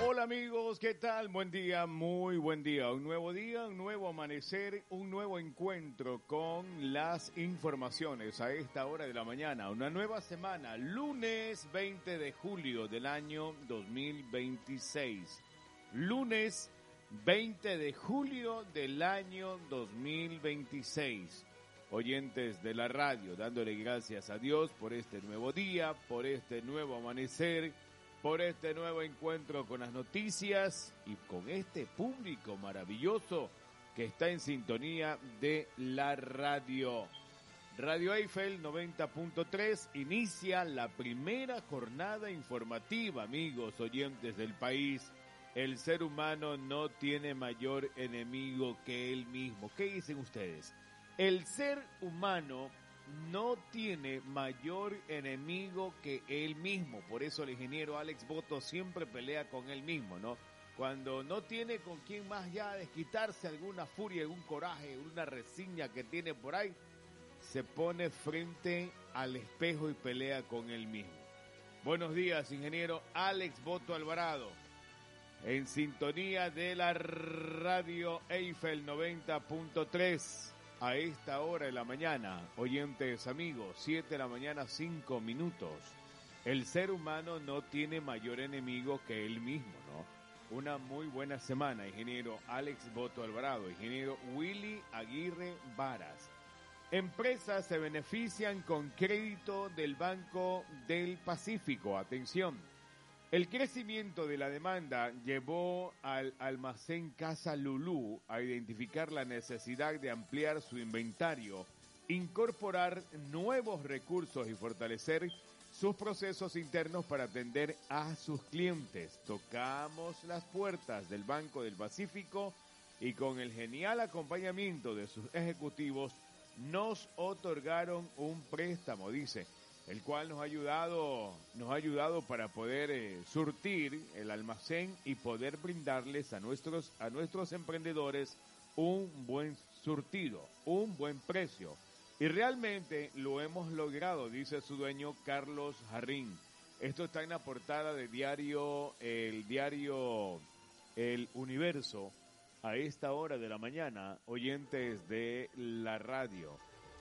Hola amigos, ¿qué tal? Buen día, muy buen día. Un nuevo amanecer, un nuevo encuentro con las informaciones a esta hora de la mañana. Una nueva semana, lunes 20 de julio del año 2026. Lunes 20 de julio del año 2026. Oyentes de la radio, dándole gracias a Dios por este nuevo día, por este nuevo amanecer, por este nuevo encuentro con las noticias y con este público maravilloso que está en sintonía de la radio. Radio Eiffel 90.3 inicia la primera jornada informativa, amigos oyentes del país. El ser humano no tiene mayor enemigo que él mismo. ¿Qué dicen ustedes? El ser humano no tiene mayor enemigo que él mismo. Por eso el ingeniero Alex Boto siempre pelea con él mismo, ¿no? Cuando no tiene con quién más ya desquitarse alguna furia, algún coraje, una resigna que tiene por ahí, se pone frente al espejo y pelea con él mismo. Buenos días, ingeniero Alex Boto Alvarado. En sintonía de la radio Eiffel 90.3. A esta hora de la mañana, oyentes amigos, 7 de la mañana, 5 minutos. El ser humano no tiene mayor enemigo que él mismo, ¿no? Una muy buena semana, ingeniero Alex Boto Alvarado, ingeniero Willy Aguirre Varas. Empresas se benefician con crédito del Banco del Pacífico. Atención. El crecimiento de la demanda llevó al almacén Casa Lulú a identificar la necesidad de ampliar su inventario, incorporar nuevos recursos y fortalecer sus procesos internos para atender a sus clientes. Tocamos las puertas del Banco del Pacífico y con el genial acompañamiento de sus ejecutivos nos otorgaron un préstamo, dice, el cual nos ha ayudado para poder surtir el almacén y poder brindarles a nuestros emprendedores un buen surtido, un buen precio. Y realmente lo hemos logrado, dice su dueño Carlos Jarrín. Esto está en la portada del diario El Universo a esta hora de la mañana, oyentes de la radio.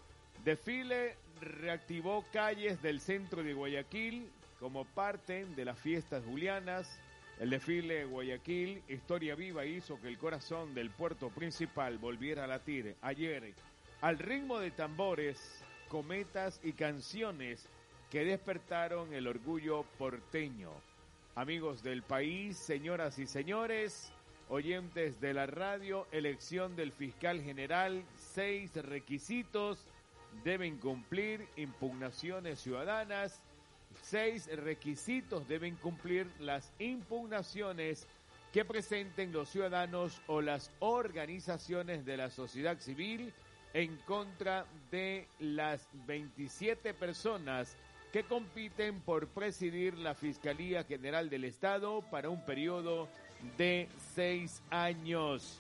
Desfile reactivó calles del centro de Guayaquil como parte de las fiestas julianas. El desfile de Guayaquil, historia viva, hizo que el corazón del puerto principal volviera a latir ayer al ritmo de tambores, cometas y canciones que despertaron el orgullo porteño. Amigos del país, señoras y señores, oyentes de la radio, elección del fiscal general, 6 requisitos deben cumplir: impugnaciones ciudadanas. 6 requisitos deben cumplir las impugnaciones que presenten los ciudadanos o las organizaciones de la sociedad civil en contra de las 27 personas que compiten por presidir la Fiscalía General del Estado para un periodo de 6 años.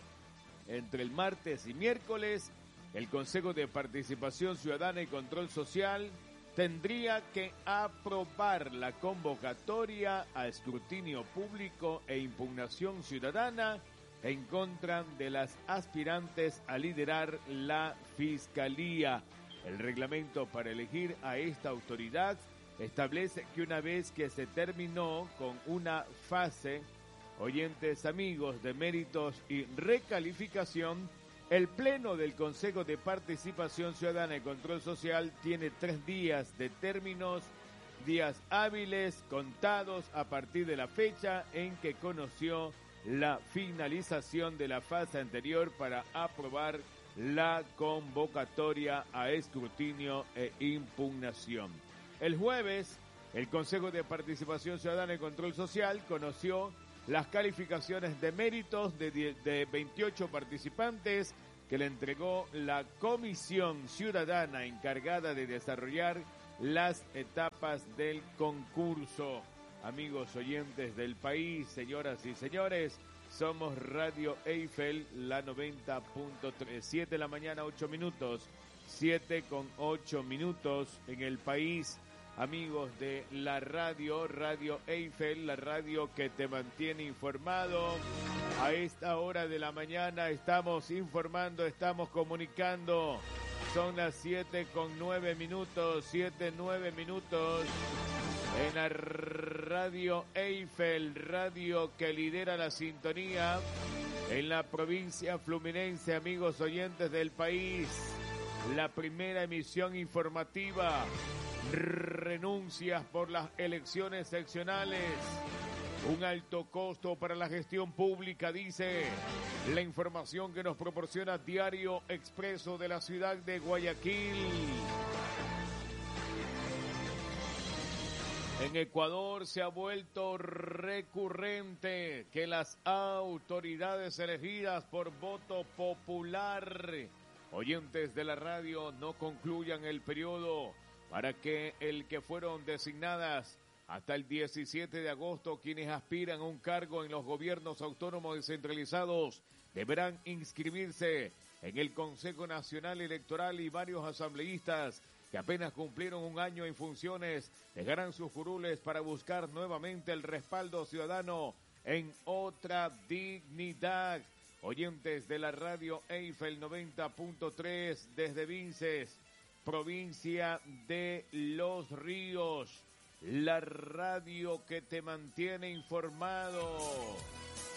Entre el martes y miércoles, el Consejo de Participación Ciudadana y Control Social tendría que aprobar la convocatoria a escrutinio público e impugnación ciudadana en contra de las aspirantes a liderar la Fiscalía. El reglamento para elegir a esta autoridad establece que una vez que se terminó con una fase, oyentes amigos, de méritos y recalificación, el Pleno del Consejo de Participación Ciudadana y Control Social tiene 3 días de términos, días hábiles contados a partir de la fecha en que conoció la finalización de la fase anterior para aprobar la convocatoria a escrutinio e impugnación. El jueves, el Consejo de Participación Ciudadana y Control Social conoció las calificaciones de méritos de 28 participantes que le entregó la Comisión Ciudadana encargada de desarrollar las etapas del concurso. Amigos oyentes del país, señoras y señores, somos Radio Eiffel, la 90.3, 7 de la mañana, 8 minutos, 7 con 8 minutos en el país. amigos de la radio, Radio Eiffel, la radio que te mantiene informado. A esta hora de la mañana estamos informando, estamos comunicando. Son las 7:09, 7:09 en la Radio Eiffel, radio que lidera la sintonía en la provincia fluminense, amigos oyentes del país. La primera emisión informativa. Renuncias por las elecciones seccionales. Un alto costo para la gestión pública, dice la información que nos proporciona Diario Expreso de la ciudad de Guayaquil. En Ecuador se ha vuelto recurrente que las autoridades elegidas por voto popular, oyentes de la radio, no concluyan el periodo para que el que fueron designadas hasta el 17 de agosto quienes aspiran a un cargo en los gobiernos autónomos descentralizados deberán inscribirse en el Consejo Nacional Electoral, y varios asambleístas que apenas cumplieron un año en funciones dejarán sus curules para buscar nuevamente el respaldo ciudadano en otra dignidad. Oyentes de la Radio Eiffel 90.3 desde Vinces, provincia de Los Ríos, la radio que te mantiene informado.